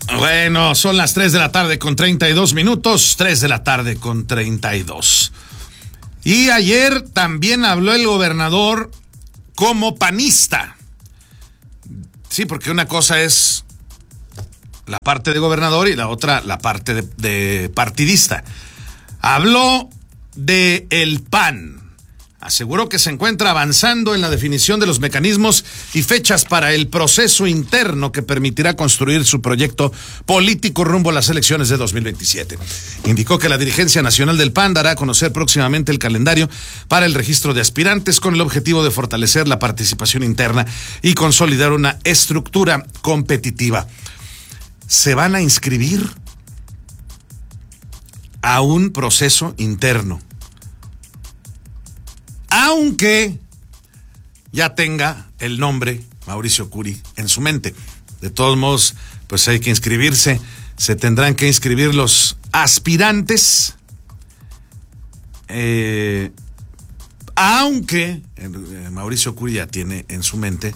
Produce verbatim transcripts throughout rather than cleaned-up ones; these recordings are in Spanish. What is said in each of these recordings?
Bueno, son las tres de la tarde con treinta y dos minutos, tres de la tarde con treinta y dos. Y ayer también habló el gobernador como panista. Sí, porque una cosa es la parte de gobernador y la otra la parte de, de partidista. Habló de el P A N. Aseguró que se encuentra avanzando en la definición de los mecanismos y fechas para el proceso interno que permitirá construir su proyecto político rumbo a las elecciones de dos mil veintisiete. Indicó que la dirigencia nacional del P A N dará a conocer próximamente el calendario para el registro de aspirantes con el objetivo de fortalecer la participación interna y consolidar una estructura competitiva. Se van a inscribir a un proceso interno, aunque ya tenga el nombre Mauricio Curi en su mente. De todos modos, pues hay que inscribirse. Se tendrán que inscribir los aspirantes, eh, aunque eh, Mauricio Curi ya tiene en su mente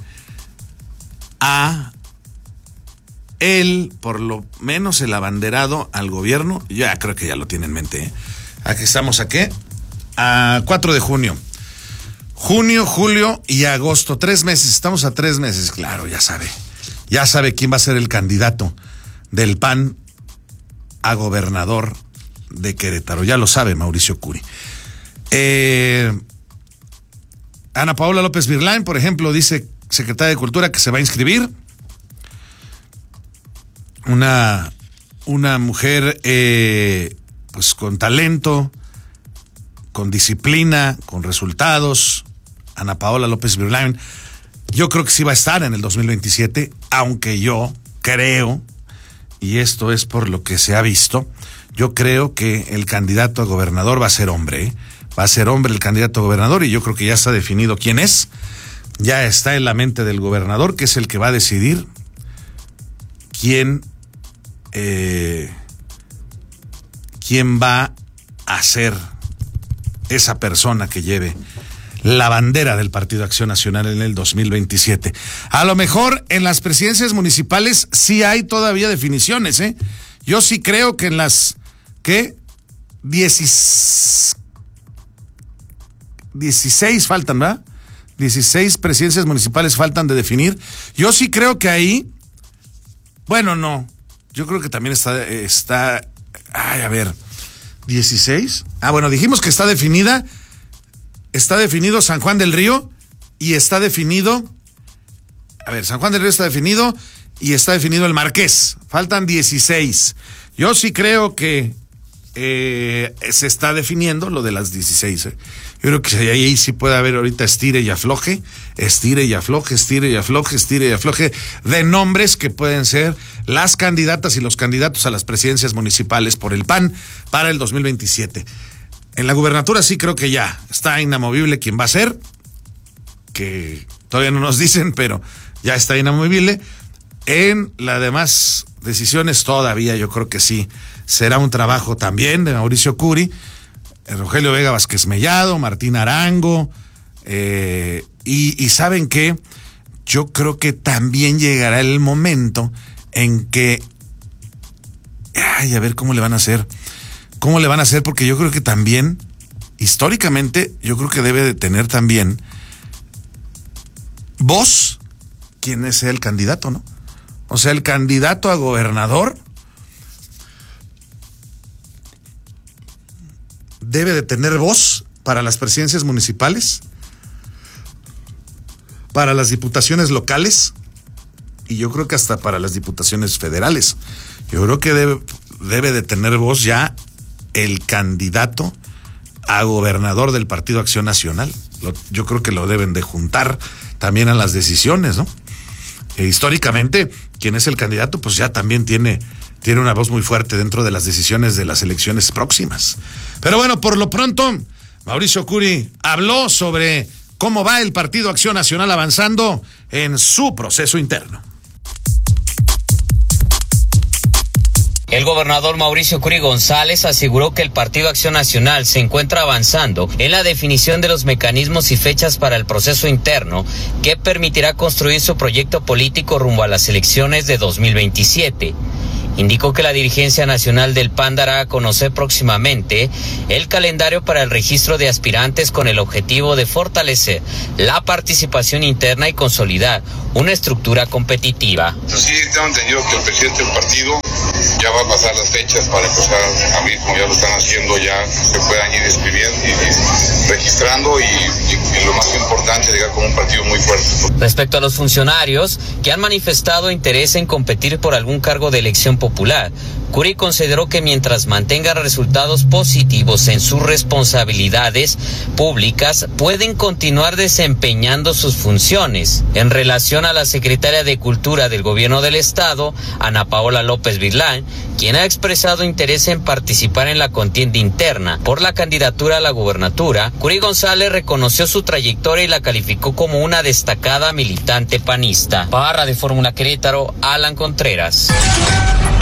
a él, por lo menos el abanderado al gobierno. Ya creo que ya lo tiene en mente, ¿eh? Aquí estamos, ¿a qué? A cuatro de junio. Junio, julio y agosto, tres meses, estamos a tres meses, claro, ya sabe, ya sabe quién va a ser el candidato del P A N a gobernador de Querétaro, ya lo sabe Mauricio Curi. Eh, Ana Paola López Virlain, por ejemplo, dice, secretaria de Cultura, que se va a inscribir. Una, una mujer eh, pues con talento, con disciplina, con resultados. Ana Paola López Virlain, yo creo que sí va a estar en el dos mil veintisiete, aunque yo creo, y esto es por lo que se ha visto, yo creo que el candidato a gobernador va a ser hombre, ¿eh? Va a ser hombre el candidato a gobernador, y yo creo que ya está definido quién es, ya está en la mente del gobernador, que es el que va a decidir quién, eh, quién va a ser esa persona que lleve la bandera del Partido Acción Nacional en el dos mil veintisiete. A lo mejor en las presidencias municipales sí hay todavía definiciones, ¿eh? Yo sí creo que en las, ¿qué? dieciséis, dieciséis faltan, ¿verdad? dieciséis presidencias municipales faltan de definir. Yo sí creo que ahí, bueno, no, yo creo que también está, está, ay, a ver, dieciséis. Ah, bueno, dijimos que está definida, está definido San Juan del Río y está definido, a ver, San Juan del Río está definido y está definido el Marqués. Faltan dieciséis. Yo sí creo que eh, se está definiendo lo de las dieciséis. ¿eh? Yo creo que ahí sí puede haber ahorita estire y afloje, estire y afloje, estire y afloje, estire y afloje de nombres que pueden ser las candidatas y los candidatos a las presidencias municipales por el P A N para el dos mil veintisiete. En la gubernatura sí creo que ya está inamovible quién va a ser, que todavía no nos dicen, pero ya está inamovible. En las demás decisiones todavía yo creo que sí será un trabajo también de Mauricio Curi, Rogelio Vega Vázquez Mellado, Martín Arango, eh, y, y ¿saben qué? Yo creo que también llegará el momento en que, ay, a ver cómo le van a hacer, cómo le van a hacer, porque yo creo que también, históricamente, yo creo que debe de tener también voz quién es el candidato, ¿no? O sea, el candidato a gobernador debe de tener voz para las presidencias municipales, para las diputaciones locales y yo creo que hasta para las diputaciones federales. Yo creo que debe, debe de tener voz ya el candidato a gobernador del Partido Acción Nacional. Lo, yo creo que lo deben de juntar también a las decisiones, ¿no? E históricamente, quien es el candidato, pues ya también tiene, tiene una voz muy fuerte dentro de las decisiones de las elecciones próximas. Pero bueno, por lo pronto, Mauricio Curi habló sobre cómo va el Partido Acción Nacional avanzando en su proceso interno. El gobernador Mauricio Curi González aseguró que el Partido Acción Nacional se encuentra avanzando en la definición de los mecanismos y fechas para el proceso interno que permitirá construir su proyecto político rumbo a las elecciones de dos mil veintisiete. Indicó que la dirigencia nacional del P A N dará a conocer próximamente el calendario para el registro de aspirantes con el objetivo de fortalecer la participación interna y consolidar una estructura competitiva. Sí, tengo entendido que el presidente del partido ya va a pasar las fechas para empezar a mismo, ya lo están haciendo, ya se puedan ir escribiendo y, y registrando y, y, y lo más importante, llegar como un partido muy fuerte. Respecto a los funcionarios que han manifestado interés en competir por algún cargo de elección popular, Curi consideró que mientras mantengan resultados positivos en sus responsabilidades públicas, pueden continuar desempeñando sus funciones. En relación a la secretaria de Cultura del Gobierno del Estado, Ana Paola López Virlán, quien ha expresado interés en participar en la contienda interna por la candidatura a la gubernatura, Curi González reconoció su trayectoria y la calificó como una destacada militante panista. Para de Fórmula Querétaro, Alan Contreras.